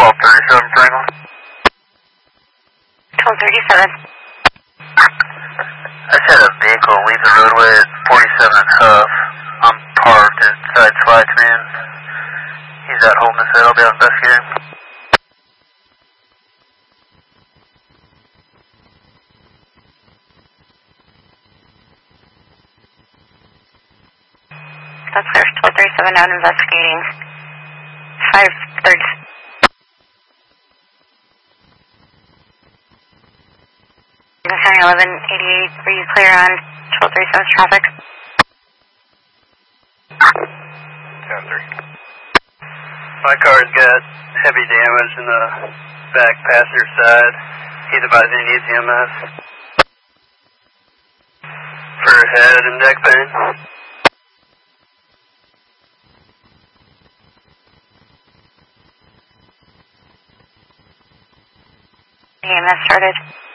1237 Franklin. 1237. I just had a vehicle leave the roadway at 47 and Huff. I'm parked at sideswiped me and he's out holding his head. I'll be out investigating. That's clear. 1237 out investigating. 530. County 1188, were you clear on 1237's traffic? 10-3. My car's got heavy damage in the back passenger side. He's advising he needs EMS for head and neck pain. EMS started.